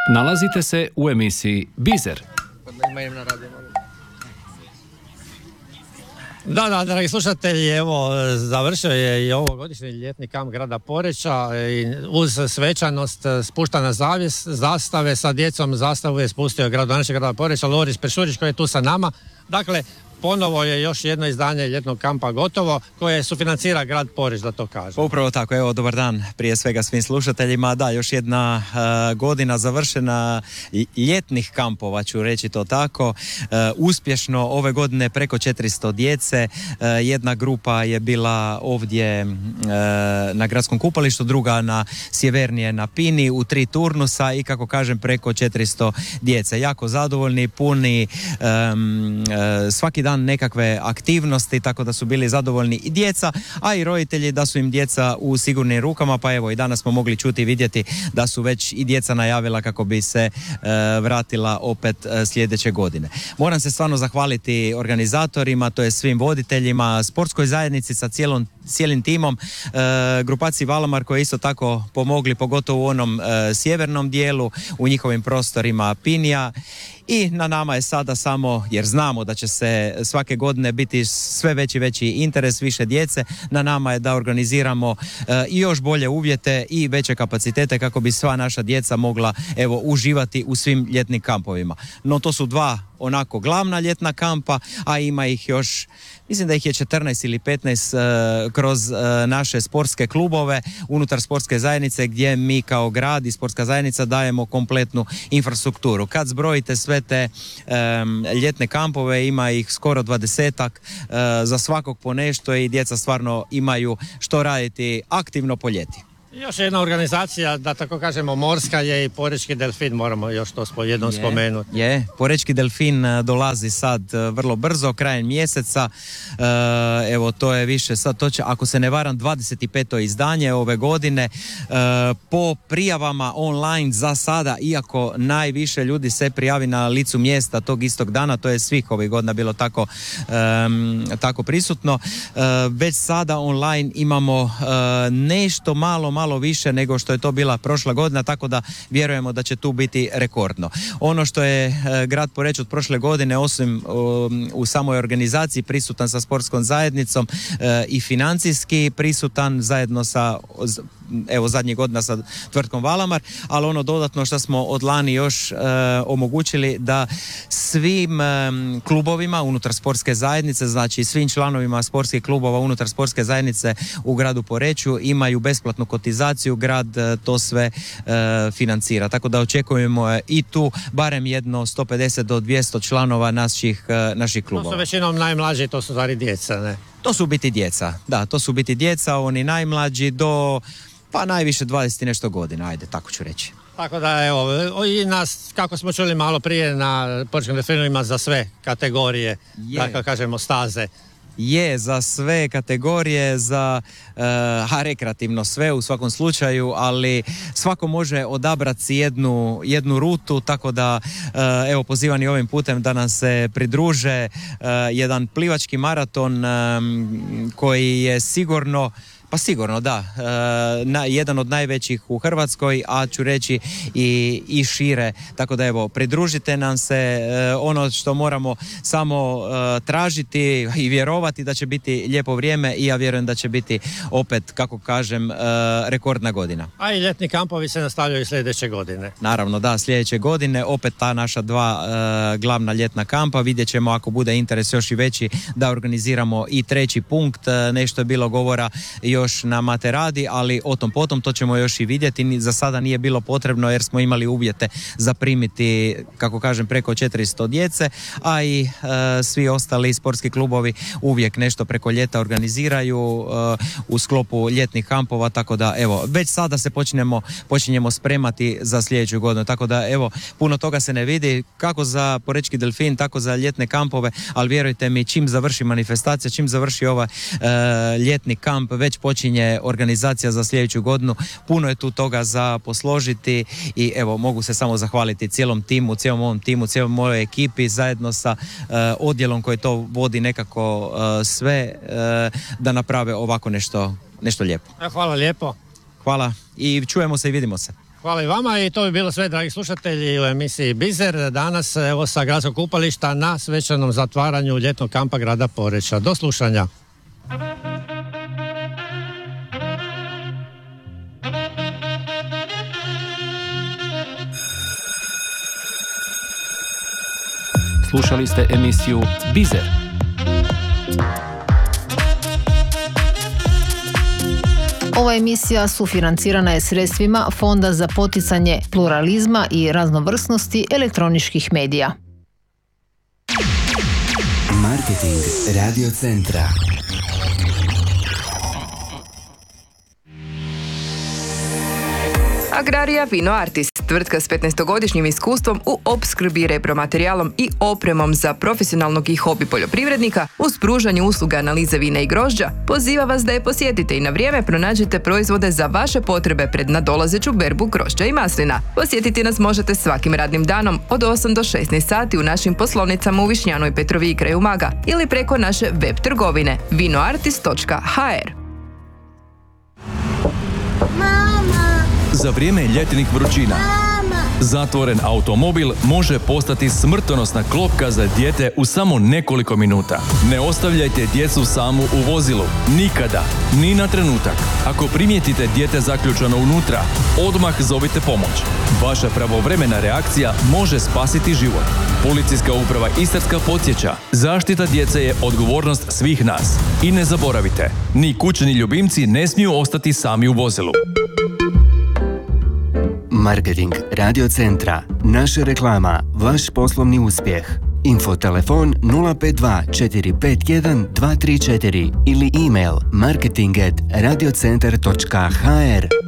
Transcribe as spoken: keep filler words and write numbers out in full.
Nalazite se u emisiji Bizer. Da, da, dragi slušatelji, evo, završio je i ovogodišnji ljetni kamp grada Poreča i uz svečanost spuštanja zavis, zastave sa djecom. Zastavu je spustio gradonačelnik grada Poreča Loris Peršurić koji je tu sa nama. Dakle, ponovo je još jedno izdanje ljetnog kampa gotovo koje sufinancira grad Poreč, da to kažem. Upravo tako, evo, dobar dan prije svega svim slušateljima. Da, još jedna uh, godina završena ljetnih kampova, ću reći to tako. Uh, uspješno ove godine preko četiristo djece. Uh, jedna grupa je bila ovdje uh, na gradskom kupalištu, druga na sjevernije na Pini u tri turnusa i kako kažem preko četiristo djece. Jako zadovoljni, puni um, uh, svaki dan nekakve aktivnosti, tako da su bili zadovoljni i djeca, a i roditelji da su im djeca u sigurnim rukama, pa evo i danas smo mogli čuti i vidjeti da su već i djeca najavila kako bi se e, vratila opet e, sljedeće godine. Moram se stvarno zahvaliti organizatorima, to je svim voditeljima, sportskoj zajednici sa cijelom cijelim timom, e, grupaciji Valamar koji isto tako pomogli, pogotovo u onom e, sjevernom dijelu, u njihovim prostorima Pinija. I na nama je sada samo, jer znamo da će se svake godine biti sve veći veći interes, više djece, na nama je da organiziramo e, i još bolje uvjete i veće kapacitete kako bi sva naša djeca mogla evo uživati u svim ljetnim kampovima. No to su dva onako glavna ljetna kampa, a ima ih još, mislim da ih je četrnaest ili petnaest uh, kroz uh, naše sportske klubove unutar sportske zajednice gdje mi kao grad i sportska zajednica dajemo kompletnu infrastrukturu. Kad zbrojite sve te um, ljetne kampove, ima ih skoro dvadesetak, uh, za svakog po nešto i djeca stvarno imaju što raditi aktivno po ljeti. Još jedna organizacija, da tako kažemo, morska je i Porečki delfin, moramo još to jednom spomenuti. Je, Porečki delfin dolazi sad vrlo brzo, krajem mjeseca, e, evo to je više sad, to će, ako se ne varam, dvadeset peto izdanje ove godine, e, po prijavama online za sada, iako najviše ljudi se prijavi na licu mjesta tog istog dana, to je svih ovih godina bilo tako, e, tako prisutno, e, već sada online imamo e, nešto malo, malo malo više nego što je to bila prošla godina, tako da vjerujemo da će tu biti rekordno. Ono što je e, grad Poreč od prošle godine, osim um, u samoj organizaciji prisutan sa sportskom zajednicom e, i financijski prisutan zajedno sa evo zadnjih godina sa tvrtkom Valamar, ali ono dodatno što smo od lani još e, omogućili da svim e, klubovima unutar sportske zajednice, znači svim članovima sportskih klubova unutar sportske zajednice u gradu Poreču imaju besplatnu kotizaciju, grad e, to sve e, financira. Tako da očekujemo i tu barem jedno sto pedeset do dvjesto članova naših, e, naših klubova. To su većinom najmlađi, to su stvari djeca, ne? To su biti djeca, da, to su biti djeca, oni najmlađi do pa najviše dvadeset i nešto godina, ajde, tako ću reći. Tako da, evo, i nas, kako smo čuli malo prije, na Porečkim delfinu ima za sve kategorije, tako kažemo, staze. Je, za sve kategorije, za uh, ha, rekreativno sve u svakom slučaju, ali svako može odabrati jednu, jednu rutu, tako da uh, evo pozivam i ovim putem da nam se pridruže uh, jedan plivački maraton um, koji je sigurno Pa sigurno, da. E, na, jedan od najvećih u Hrvatskoj, a ću reći i, i šire. Tako da evo, pridružite nam se. E, ono što moramo samo e, tražiti i vjerovati da će biti lijepo vrijeme i ja vjerujem da će biti opet, kako kažem, e, rekordna godina. A i ljetni kampovi se nastavljaju sljedeće godine. Naravno, da, sljedeće godine opet ta naša dva e, glavna ljetna kampa. Vidjet ćemo ako bude interes još i veći da organiziramo i treći punkt. E, nešto je bilo govora i još na Materadi, ali o tom potom to ćemo još i vidjeti. Za sada nije bilo potrebno jer smo imali uvjete za primiti, kako kažem, preko četiristo djece, a i e, svi ostali sportski klubovi uvijek nešto preko ljeta organiziraju e, u sklopu ljetnih kampova, tako da evo, već sada se počinjemo, počinjemo spremati za sljedeću godinu, tako da evo, puno toga se ne vidi, kako za Porečki delfin, tako za ljetne kampove, ali vjerujte mi, čim završi manifestacija, čim završi ovaj e, ljetni kamp, već počinje organizacija za sljedeću godinu. Puno je tu toga za posložiti i evo, mogu se samo zahvaliti cijelom timu, cijelom ovom timu, cijelom mojoj ekipi zajedno sa uh, odjelom koji to vodi nekako uh, sve uh, da naprave ovako nešto, nešto lijepo. Hvala lijepo. Hvala i čujemo se i vidimo se. Hvala i vama i to bi bilo sve, dragi slušatelji, u emisiji Bizer. Danas evo sa gradskog kupališta na svečanom zatvaranju ljetnog kampa grada Poreča. Do slušanja. Slušali ste emisiju Bizer. Ova emisija sufinancirana je sredstvima Fonda za poticanje pluralizma i raznovrsnosti elektroničkih medija. Marketing Radio Centra. Agrarija Vino Artis, tvrtka s petnaestogodišnjim iskustvom u opskrbi repromaterijalom i opremom za profesionalnog i hobi poljoprivrednika uz pružanje usluga analize vina i grožđa, poziva vas da je posjetite i na vrijeme pronađite proizvode za vaše potrebe pred nadolazeću berbu grožđa i maslina. Posjetiti nas možete svakim radnim danom od osam do šesnaest sati u našim poslovnicama u Višnjanoj, Petrovi i kraju Umaga ili preko naše web trgovine vinoartis točka ha er. Za vrijeme ljetnih vrućina zatvoren automobil može postati smrtonosna klopka za dijete u samo nekoliko minuta. Ne ostavljajte djecu samu u vozilu. Nikada. Ni na trenutak. Ako primijetite dijete zaključano unutra, odmah zovite pomoć. Vaša pravovremena reakcija može spasiti život. Policijska uprava Istarska podsjeća, zaštita djece je odgovornost svih nas. I ne zaboravite, ni kućni ljubimci ne smiju ostati sami u vozilu. Marketing Radio Centra. Naša reklama. Vaš poslovni uspjeh. Infotelefon nula pet dva četiri pet jedan dva tri četiri ili email marketing at radiocentar točka ha er.